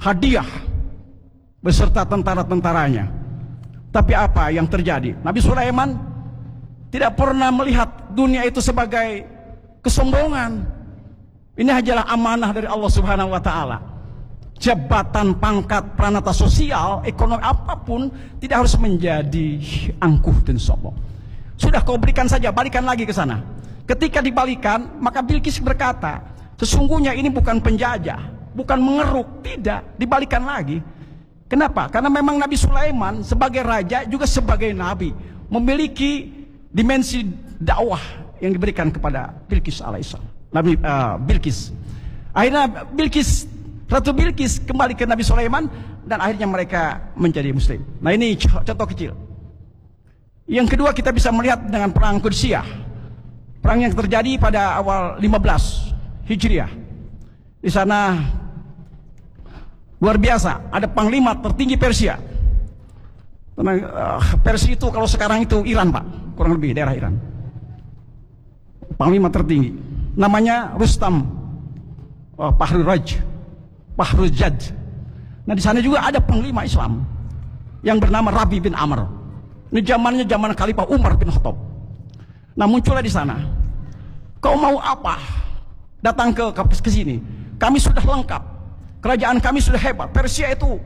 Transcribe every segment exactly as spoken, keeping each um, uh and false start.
hadiah beserta tentara-tentaranya. Tapi apa yang terjadi? Nabi Sulaiman tidak pernah melihat dunia itu sebagai kesombongan. Ini adalah amanah dari Allah Subhanahu wa taala. Jabatan, pangkat, pranata sosial, ekonomi apapun tidak harus menjadi angkuh dan sombong. Sudah kau berikan saja, balikan lagi ke sana. Ketika dibalikan, maka Bilqis berkata, sesungguhnya ini bukan penjajah, bukan mengeruk, tidak, dibalikan lagi. Kenapa? Karena memang Nabi Sulaiman sebagai raja juga sebagai nabi memiliki dimensi dakwah yang diberikan kepada Bilqis alaihissalam. Nabi uh, Bilqis. Akhirnya Bilqis, Ratu Bilqis kembali ke Nabi Sulaiman dan akhirnya mereka menjadi muslim. Nah, ini contoh kecil. Yang kedua, kita bisa melihat dengan perang Qadisiyah. Perang yang terjadi pada awal lima belas Hijriah. Di sana luar biasa, ada panglima tertinggi Persia. Karena uh, Persia itu kalau sekarang itu Iran, Pak, kurang lebih daerah Iran. Panglima tertinggi, namanya Rustam uh, Pahruraj, Pahrujad. Nah, di sana juga ada panglima Islam yang bernama Rabi bin Amr. Ini zamannya zaman Khalifah Umar bin Khattab. Nah, muncullah di sana. Kau mau apa? Datang ke ke sini. Kami sudah lengkap. Kerajaan kami sudah hebat. Persia itu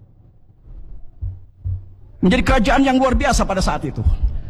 menjadi kerajaan yang luar biasa pada saat itu.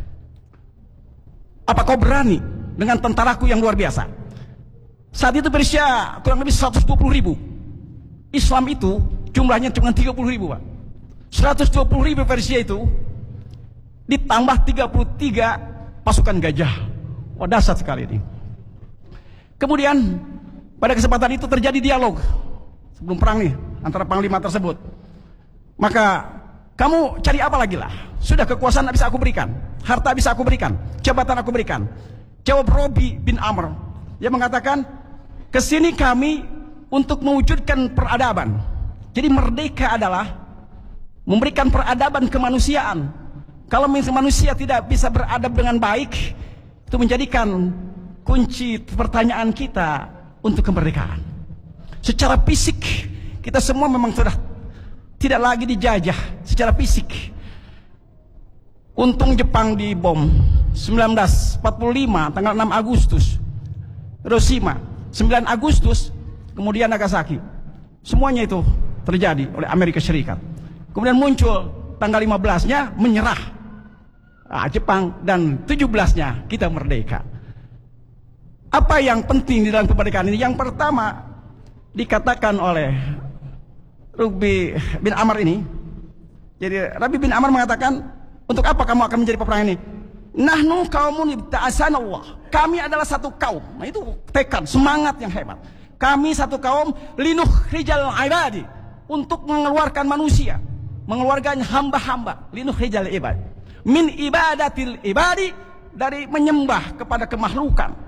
Apa kau berani dengan tentaraku yang luar biasa? Saat itu Persia kurang lebih seratus dua puluh ribu. Islam itu jumlahnya cuma tiga puluh ribu, Pak. seratus dua puluh ribu Persia itu ditambah tiga puluh tiga pasukan gajah. Wah, dahsyat sekali ini. Kemudian pada kesempatan itu terjadi dialog sebelum perang nih antara panglima tersebut. Maka kamu cari apa lagi lah? Sudah kekuasaan bisa aku berikan, harta bisa aku berikan, jabatan aku berikan. Jawab Rabi bin Amr. Dia mengatakan, kesini kami untuk mewujudkan peradaban. Jadi merdeka adalah memberikan peradaban kemanusiaan. Kalau manusia tidak bisa beradab dengan baik, itu menjadikan kunci pertanyaan kita untuk kemerdekaan. Secara fisik kita semua memang sudah tidak lagi dijajah secara fisik. Untung Jepang dibom sembilan belas empat puluh lima tanggal enam Agustus, Hiroshima sembilan Agustus, kemudian Nagasaki. Semuanya itu terjadi oleh Amerika Serikat. Kemudian muncul tanggal lima belasnya menyerah nah, Jepang, dan tujuh belasnya kita merdeka. Apa yang penting di dalam kemerdekaan ini? Yang pertama dikatakan oleh Rabi bin Amr ini. Jadi Rabi bin Amr mengatakan, untuk apa kamu akan menjadi peperangan ini? Nahnu qaumun ibta'asana Allah. Kami adalah satu kaum. Nah, itu tekad, semangat yang hebat. Kami satu kaum linuh rijal ibadi, untuk mengeluarkan manusia, mengeluarkan hamba-hamba, linuh rijal ibadi, min ibadatil ibadi, dari menyembah kepada kemakhlukan,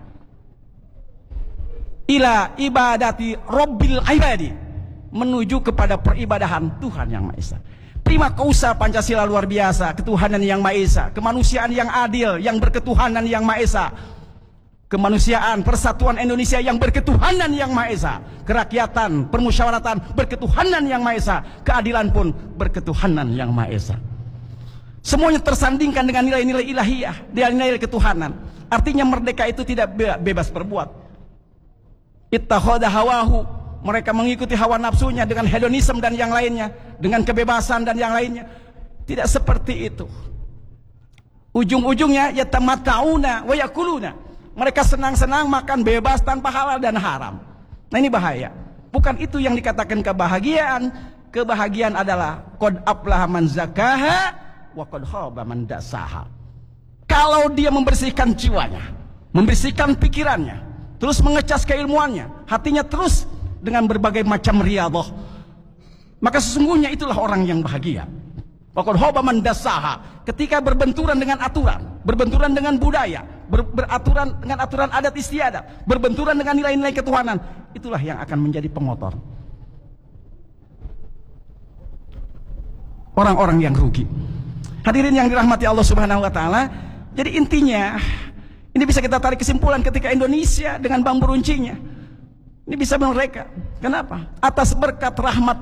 ila ibadati rabbil ibadi, menuju kepada peribadahan Tuhan yang Maha Esa. Prima causa Pancasila luar biasa, ketuhanan yang Maha Esa, kemanusiaan yang adil, yang berketuhanan yang Maha Esa, kemanusiaan, persatuan Indonesia yang berketuhanan yang Maha Esa, kerakyatan, permusyawaratan berketuhanan yang Maha Esa, keadilan pun berketuhanan yang Maha Esa. Semuanya tersandingkan dengan nilai-nilai ilahiyah, nilai-nilai ketuhanan. Artinya merdeka itu tidak bebas berbuat. Ittakhadha hawahu, mereka mengikuti hawa nafsunya dengan hedonisme dan yang lainnya, dengan kebebasan dan yang lainnya. Tidak seperti itu. Ujung-ujungnya yatamatta'una wa yakuluna, mereka senang-senang makan bebas tanpa halal dan haram. Nah, ini bahaya. Bukan itu yang dikatakan kebahagiaan. Kebahagiaan adalah qad aflaha man zakaha wa qad khaba man dasaha. Kalau dia membersihkan jiwanya, membersihkan pikirannya, terus mengecas keilmuannya, hatinya terus dengan berbagai macam riyadhah, maka sesungguhnya itulah orang yang bahagia. Waqad khaba man dasaha. Ketika berbenturan dengan aturan, berbenturan dengan budaya, ber, beraturan dengan aturan adat istiadat, berbenturan dengan nilai-nilai ketuhanan, itulah yang akan menjadi pengotor. Orang-orang yang rugi. Hadirin yang dirahmati Allah Subhanahu wa taala, jadi intinya ini bisa kita tarik kesimpulan ketika Indonesia dengan bambu runcingnya ini bisa merdeka. Kenapa? Atas berkat rahmat